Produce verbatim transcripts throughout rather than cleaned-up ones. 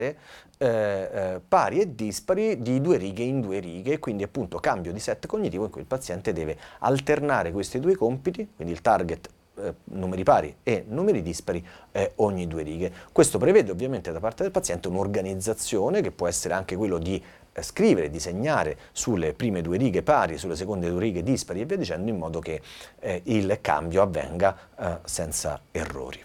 eh, eh, pari e dispari di due righe in due righe, quindi appunto cambio di set cognitivo in cui il paziente deve alternare questi due compiti, quindi il target eh, numeri pari e numeri dispari eh, ogni due righe. Questo prevede ovviamente da parte del paziente un'organizzazione che può essere anche quello di eh, scrivere, disegnare sulle prime due righe pari, sulle seconde due righe dispari e via dicendo, in modo che eh, il cambio avvenga eh, senza errori.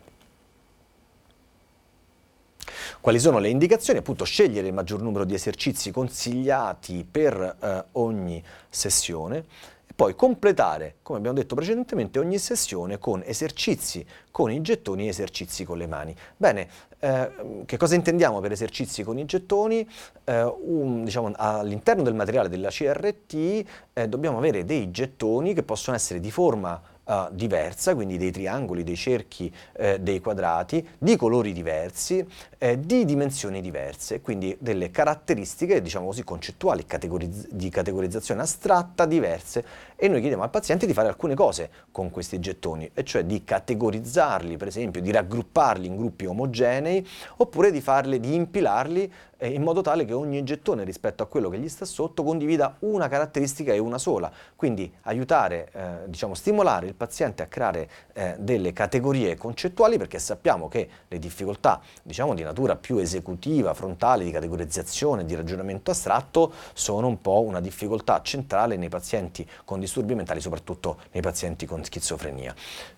Quali sono le indicazioni? Appunto, scegliere il maggior numero di esercizi consigliati per eh, ogni sessione e poi completare, come abbiamo detto precedentemente, ogni sessione con esercizi con i gettoni e esercizi con le mani. Bene, eh, che cosa intendiamo per esercizi con i gettoni? Eh, un, diciamo, all'interno del materiale della C R T eh, dobbiamo avere dei gettoni che possono essere di forma Uh, diversa, quindi dei triangoli, dei cerchi, eh, dei quadrati, di colori diversi, eh, di dimensioni diverse, quindi delle caratteristiche, diciamo così, concettuali, categorizz- di categorizzazione astratta diverse, e noi chiediamo al paziente di fare alcune cose con questi gettoni, e cioè di categorizzarli, per esempio, di raggrupparli in gruppi omogenei, oppure di farli, di impilarli eh, in modo tale che ogni gettone rispetto a quello che gli sta sotto condivida una caratteristica e una sola, quindi aiutare, eh, diciamo, stimolare il paziente a creare eh, delle categorie concettuali, perché sappiamo che le difficoltà, diciamo, di natura più esecutiva, frontale, di categorizzazione, di ragionamento astratto, sono un po' una difficoltà centrale nei pazienti con disturbi mentali, soprattutto nei pazienti con schizofrenia.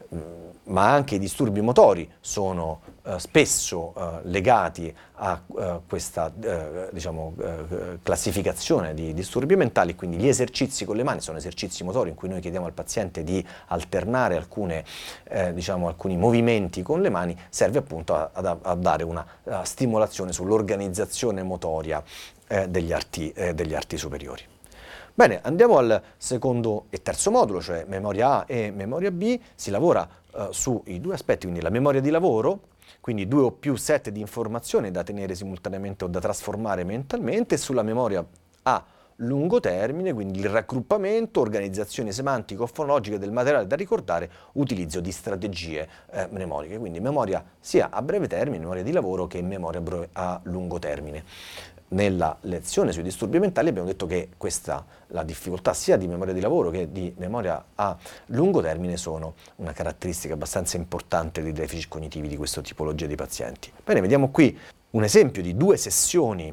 Ma anche i disturbi motori sono eh, spesso eh, legati a eh, questa eh, diciamo, eh, classificazione di disturbi mentali, quindi gli esercizi con le mani sono esercizi motori in cui noi chiediamo al paziente di alternare alcune, eh, diciamo, alcuni movimenti con le mani, serve appunto a, a, a dare una a stimolazione sull'organizzazione motoria eh, degli arti, eh, degli arti superiori. Bene, andiamo al secondo e terzo modulo, cioè memoria A e memoria B. Si lavora eh, sui due aspetti, quindi la memoria di lavoro, quindi due o più set di informazioni da tenere simultaneamente o da trasformare mentalmente, e sulla memoria a lungo termine, quindi il raggruppamento, organizzazione semantico-fonologica del materiale da ricordare, utilizzo di strategie eh, mnemoniche, quindi memoria sia a breve termine, memoria di lavoro, che memoria a lungo termine. Nella lezione sui disturbi mentali abbiamo detto che questa, la difficoltà sia di memoria di lavoro che di memoria a lungo termine sono una caratteristica abbastanza importante dei deficit cognitivi di questa tipologia di pazienti. Bene, vediamo qui un esempio di due sessioni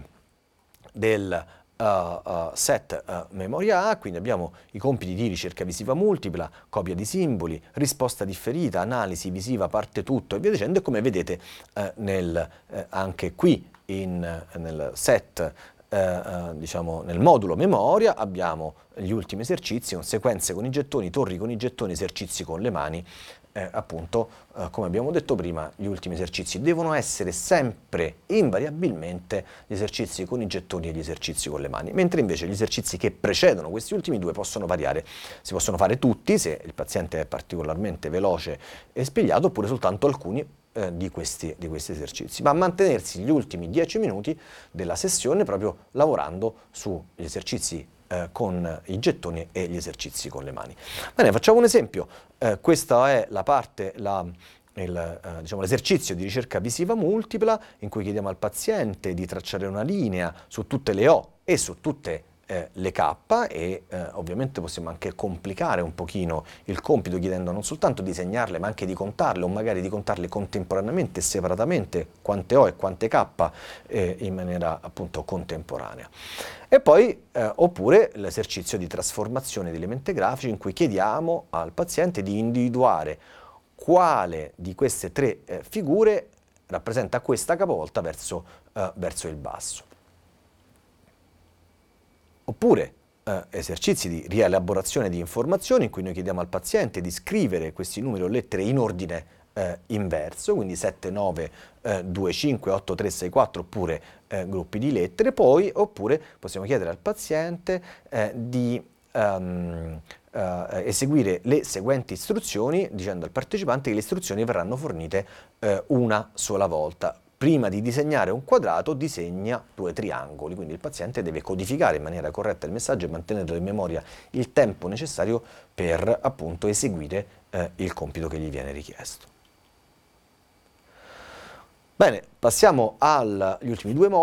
del uh, uh, set uh, memoria A, quindi abbiamo i compiti di ricerca visiva multipla, copia di simboli, risposta differita, analisi visiva, parte tutto e via dicendo, e come vedete uh, nel, uh, anche qui In, nel set, eh, eh, diciamo nel modulo memoria, abbiamo gli ultimi esercizi con sequenze con i gettoni, torri con i gettoni, esercizi con le mani. Eh, appunto, eh, come abbiamo detto prima, gli ultimi esercizi devono essere sempre, invariabilmente, gli esercizi con i gettoni e gli esercizi con le mani, mentre invece gli esercizi che precedono questi ultimi due possono variare. Si possono fare tutti se il paziente è particolarmente veloce e spigliato, oppure soltanto alcuni eh, di, questi, di questi esercizi, ma mantenersi gli ultimi dieci minuti della sessione proprio lavorando sugli esercizi Eh, con i gettoni e gli esercizi con le mani. Bene, facciamo un esempio. Eh, questa è la parte, la, il, eh, diciamo, l'esercizio di ricerca visiva multipla, in cui chiediamo al paziente di tracciare una linea su tutte le O e su tutte eh, le K, e eh, ovviamente possiamo anche complicare un pochino il compito chiedendo non soltanto di segnarle, ma anche di contarle, o magari di contarle contemporaneamente e separatamente, quante O e quante K, eh, in maniera appunto contemporanea. E poi, eh, oppure l'esercizio di trasformazione di elementi grafici, in cui chiediamo al paziente di individuare quale di queste tre eh, figure rappresenta questa capovolta verso, eh, verso il basso. Oppure eh, esercizi di rielaborazione di informazioni, in cui noi chiediamo al paziente di scrivere questi numeri o lettere in ordine eh, inverso, quindi sette, nove, due, cinque, otto, tre, sei, quattro, oppure eh, gruppi di lettere. Poi, oppure possiamo chiedere al paziente eh, di um, uh, eseguire le seguenti istruzioni, dicendo al partecipante che le istruzioni verranno fornite eh, una sola volta. Prima di disegnare un quadrato, disegna due triangoli, quindi il paziente deve codificare in maniera corretta il messaggio e mantenere in memoria il tempo necessario per appunto eseguire eh, il compito che gli viene richiesto. Bene, passiamo agli ultimi due modi.